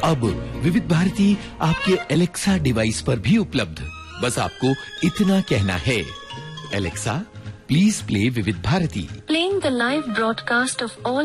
अब विविध भारती आपके एलेक्सा डिवाइस पर भी उपलब्ध। बस आपको इतना कहना है, एलेक्सा प्लीज प्ले विविध Bharti. Playing the live broadcast of all